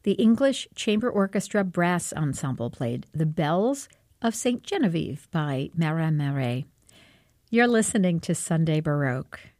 the English Chamber Orchestra Brass Ensemble played The Bells of St. Genevieve by Marin Marais. You're listening to Sunday Baroque.